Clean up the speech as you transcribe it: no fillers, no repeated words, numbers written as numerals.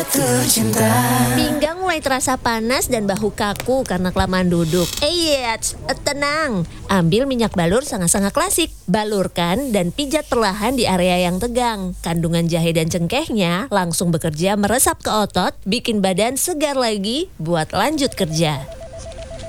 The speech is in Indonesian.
Pinggang mulai terasa panas dan bahu kaku karena kelamaan duduk. Tenang. Ambil minyak balur sangat-sangat klasik. Balurkan dan pijat perlahan di area yang tegang. Kandungan jahe dan cengkehnya langsung bekerja meresap ke otot, bikin badan segar lagi buat lanjut kerja.